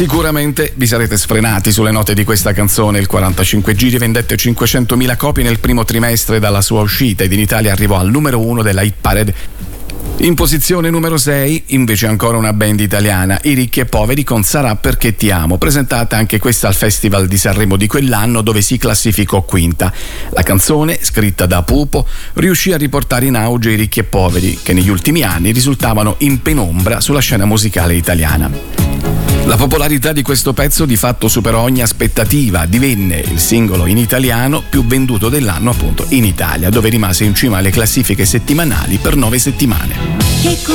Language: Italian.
Sicuramente vi sarete sfrenati sulle note di questa canzone. Il 45 giri vendette 500.000 copie nel primo trimestre dalla sua uscita ed in Italia arrivò al numero 1 della hit parade. In posizione numero 6 invece ancora una band italiana, I Ricchi e Poveri con Sarà perché ti amo, presentata anche questa al Festival di Sanremo di quell'anno dove si classificò quinta. La canzone, scritta da Pupo, riuscì a riportare in auge i ricchi e poveri che negli ultimi anni risultavano in penombra sulla scena musicale italiana. La popolarità di questo pezzo di fatto superò ogni aspettativa, divenne il singolo in italiano più venduto dell'anno appunto in Italia, dove rimase in cima alle classifiche settimanali per 9 settimane.